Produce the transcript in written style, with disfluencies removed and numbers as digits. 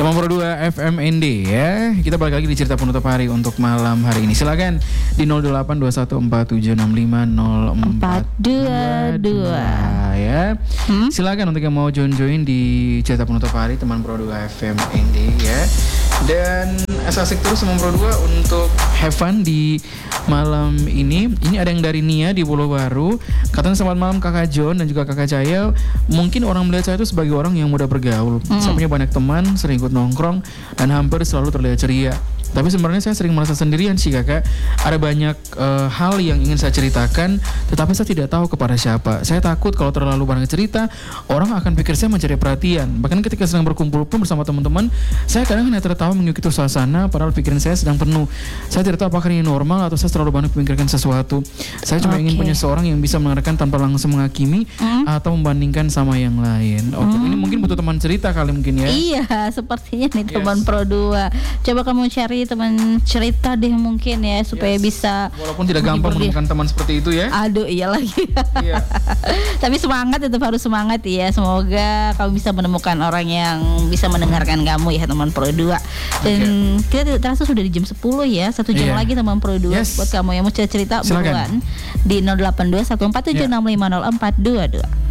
Teman Pro 2 FMND ya. Kita balik lagi di cerita penutup hari untuk malam hari ini. Silakan di 08217647042 ya. Silakan untuk yang mau join di cerita penutup hari teman Pro 2 FMND ya. Dan asik terus teman Pro 2 untuk have fun di malam ini. Ini ada yang dari Nia di Pulau Baru. Katanya selamat malam Kakak John dan juga Kakak Cahaya. Mungkin orang melihat saya itu sebagai orang yang mudah bergaul. Saya punya banyak teman, sering ikut nongkrong dan hampir selalu terlihat ceria. Tapi sebenarnya saya sering merasa sendirian sih kakak. Ada banyak hal yang ingin saya ceritakan, tetapi saya tidak tahu kepada siapa. Saya takut kalau terlalu banyak cerita, orang akan pikir saya mencari perhatian. Bahkan ketika sedang berkumpul pun bersama teman-teman, saya kadang hanya tertawa mengikuti suasana, padahal pikiran saya sedang penuh. Saya tidak tahu apakah ini normal atau saya terlalu banyak memikirkan sesuatu. Saya cuma ingin punya seorang yang bisa mendengarkan tanpa langsung menghakimi atau membandingkan sama yang lain. Ini mungkin butuh teman cerita kali mungkin ya. Iya, sepertinya nih teman Pro 2. Coba kamu cari teman cerita deh mungkin ya supaya bisa. Walaupun tidak gampang menemukan teman seperti itu ya. Aduh, iya lagi. Iya. Tapi semangat, tetap harus semangat ya. Semoga kamu bisa menemukan orang yang bisa mendengarkan kamu ya teman Pro 2. Dan kita tidak terasa sudah di jam 10 ya. 1 jam lagi teman Pro 2 buat kamu yang mau cerita buruan di 082147650422.